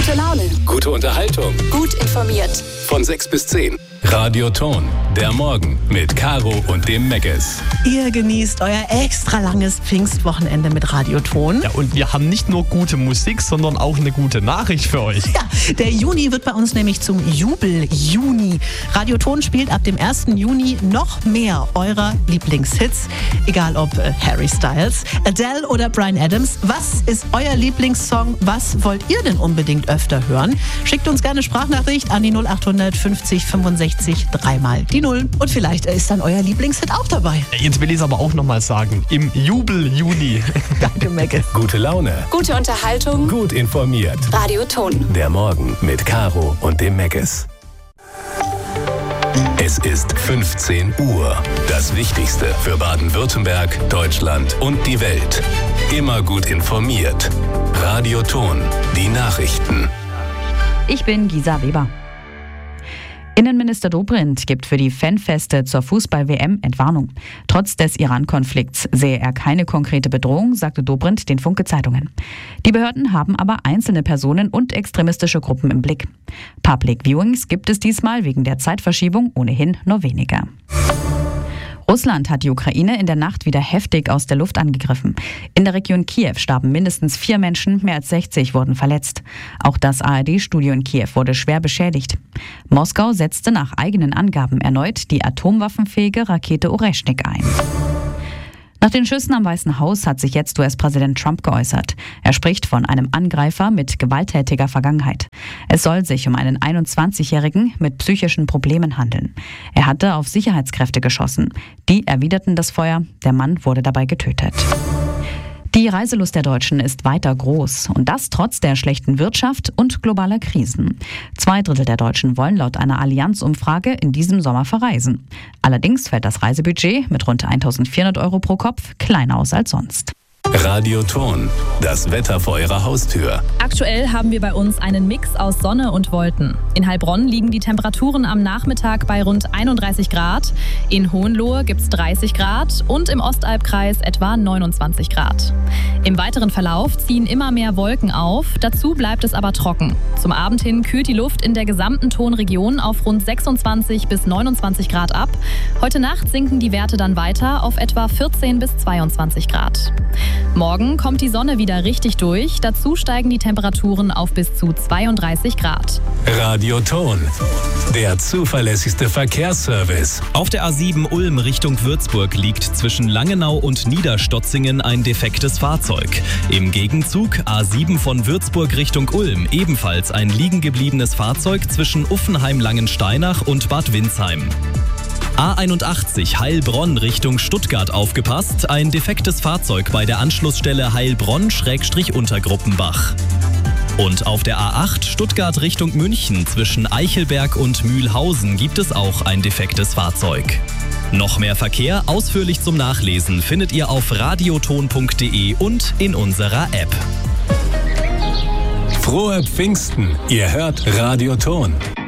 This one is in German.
Gute Laune. Gute Unterhaltung. Gut informiert. Von 6 bis 10. Radio Ton. Der Morgen mit Caro und dem Meckes. Ihr genießt euer extra langes Pfingstwochenende mit Radio Ton. Ja, und wir haben nicht nur gute Musik, sondern auch eine gute Nachricht für euch. Ja, der Juni wird bei uns nämlich zum Jubel-Juni. Radio Ton spielt ab dem 1. Juni noch mehr eurer Lieblingshits. Egal ob Harry Styles, Adele oder Bryan Adams. Was ist euer Lieblingssong? Was wollt ihr denn unbedingt öfter hören? Schickt uns gerne Sprachnachricht an die 0800 50 65 3 die 0. Und vielleicht ist dann euer Lieblingshit auch dabei. Jetzt will ich es aber auch nochmal sagen. Im Jubel-Juni. Danke, Mecke. Gute Laune. Gute Unterhaltung. Gut informiert. Radio Ton. Der Morgen mit Caro und dem Meckes. Es ist 15 Uhr. Das Wichtigste für Baden-Württemberg, Deutschland und die Welt. Immer gut informiert. Radio Ton. Die Nachrichten. Ich bin Gisa Weber. Innenminister Dobrindt gibt für die Fanfeste zur Fußball-WM Entwarnung. Trotz des Iran-Konflikts sehe er keine konkrete Bedrohung, sagte Dobrindt den Funke-Zeitungen. Die Behörden haben aber einzelne Personen und extremistische Gruppen im Blick. Public Viewings gibt es diesmal wegen der Zeitverschiebung ohnehin nur weniger. Russland hat die Ukraine in der Nacht wieder heftig aus der Luft angegriffen. In der Region Kiew starben mindestens 4 Menschen, mehr als 60 wurden verletzt. Auch das ARD-Studio in Kiew wurde schwer beschädigt. Moskau setzte nach eigenen Angaben erneut die atomwaffenfähige Rakete Oreschnik ein. Nach den Schüssen am Weißen Haus hat sich jetzt US-Präsident Trump geäußert. Er spricht von einem Angreifer mit gewalttätiger Vergangenheit. Es soll sich um einen 21-Jährigen mit psychischen Problemen handeln. Er hatte auf Sicherheitskräfte geschossen. Die erwiderten das Feuer. Der Mann wurde dabei getötet. Die Reiselust der Deutschen ist weiter groß und das trotz der schlechten Wirtschaft und globaler Krisen. 2/3 der Deutschen wollen laut einer Allianz-Umfrage in diesem Sommer verreisen. Allerdings fällt das Reisebudget mit rund 1.400 € pro Kopf kleiner aus als sonst. Radio Ton. Das Wetter vor Ihrer Haustür. Aktuell haben wir bei uns einen Mix aus Sonne und Wolken. In Heilbronn liegen die Temperaturen am Nachmittag bei rund 31 Grad. In Hohenlohe gibt es 30 Grad und im Ostalbkreis etwa 29 Grad. Im weiteren Verlauf ziehen immer mehr Wolken auf. Dazu bleibt es aber trocken. Zum Abend hin kühlt die Luft in der gesamten Tonregion auf rund 26 bis 29 Grad ab. Heute Nacht sinken die Werte dann weiter auf etwa 14 bis 22 Grad. Morgen kommt die Sonne wieder richtig durch. Dazu steigen die Temperaturen auf bis zu 32 Grad. Radio Ton. Der zuverlässigste Verkehrsservice. Auf der A7 Ulm Richtung Würzburg liegt zwischen Langenau und Niederstotzingen ein defektes Fahrzeug. Im Gegenzug A7 von Würzburg Richtung Ulm ebenfalls ein liegen gebliebenes Fahrzeug zwischen Uffenheim-Langensteinach und Bad Windsheim. A81 Heilbronn Richtung Stuttgart aufgepasst, ein defektes Fahrzeug bei der Anschlussstelle Heilbronn-Untergruppenbach. Und auf der A8 Stuttgart Richtung München zwischen Eichelberg und Mühlhausen gibt es auch ein defektes Fahrzeug. Noch mehr Verkehr ausführlich zum Nachlesen findet ihr auf radioton.de und in unserer App. Frohe Pfingsten. Ihr hört Radio Ton.